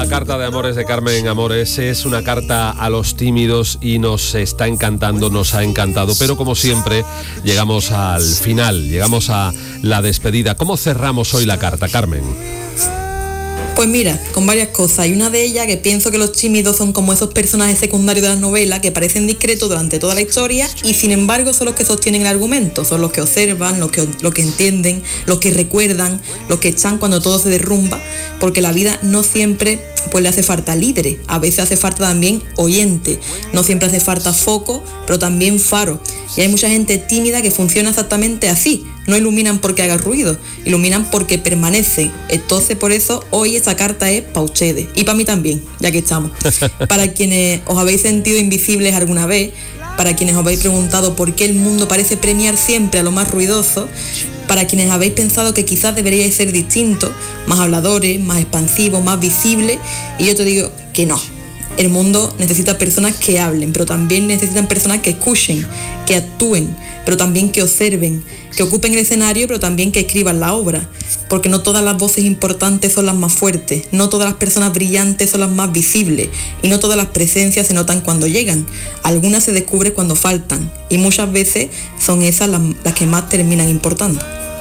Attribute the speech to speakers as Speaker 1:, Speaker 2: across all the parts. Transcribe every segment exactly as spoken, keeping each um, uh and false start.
Speaker 1: La carta de Amores de Carmen Amores es una carta a los tímidos y nos está encantando, nos ha encantado, pero como siempre llegamos al final, llegamos a la despedida. ¿Cómo cerramos hoy la carta, Carmen?
Speaker 2: Pues mira, con varias cosas, y una de ellas que pienso que los tímidos son como esos personajes secundarios de las novelas que parecen discretos durante toda la historia y sin embargo son los que sostienen el argumento, son los que observan, los que, los que entienden, los que recuerdan, los que están cuando todo se derrumba, porque la vida no siempre pues le hace falta líderes, a veces hace falta también oyente, no siempre hace falta foco, pero también faro, y hay mucha gente tímida que funciona exactamente así. No iluminan porque haga ruido, iluminan porque permanecen. Entonces, por eso, hoy esta carta es para ustedes. Y para mí también, ya que estamos. Para quienes os habéis sentido invisibles alguna vez, para quienes os habéis preguntado por qué el mundo parece premiar siempre a lo más ruidoso, para quienes habéis pensado que quizás deberíais ser distintos, más habladores, más expansivos, más visibles, y yo te digo que no. El mundo necesita personas que hablen, pero también necesitan personas que escuchen, que actúen, pero también que observen, que ocupen el escenario, pero también que escriban la obra. Porque no todas las voces importantes son las más fuertes, no todas las personas brillantes son las más visibles, y no todas las presencias se notan cuando llegan. Algunas se descubren cuando faltan, y muchas veces son esas las, las que más terminan importando.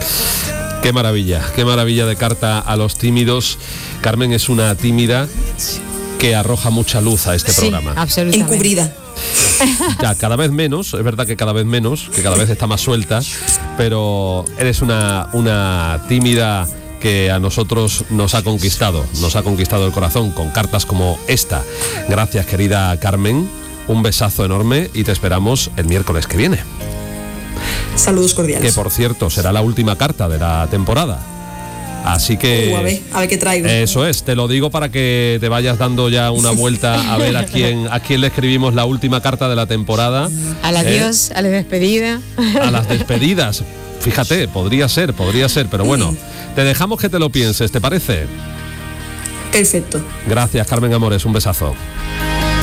Speaker 1: Qué maravilla, qué maravilla de carta a los tímidos. Carmen es una tímida que arroja mucha luz a este
Speaker 3: sí,
Speaker 1: programa.
Speaker 3: Absolutamente.
Speaker 2: Encubrida.
Speaker 1: Ya, cada vez menos, es verdad que cada vez menos, que cada vez está más suelta, pero eres una, una tímida que a nosotros nos ha conquistado, nos ha conquistado el corazón con cartas como esta. Gracias, querida Carmen, un besazo enorme y te esperamos el miércoles que viene.
Speaker 2: Saludos cordiales.
Speaker 1: Que por cierto, será la última carta de la temporada. Así que...
Speaker 2: Uh, a ver, a ver qué traigo.
Speaker 1: Eso es, te lo digo para que te vayas dando ya una vuelta a ver a quién, a quién le escribimos la última carta de la temporada.
Speaker 3: Al adiós, eh, a la despedida.
Speaker 1: A las despedidas. Fíjate, podría ser, podría ser, pero bueno, te dejamos que te lo pienses, ¿te parece?
Speaker 2: Perfecto.
Speaker 1: Gracias, Carmen Amores, un besazo.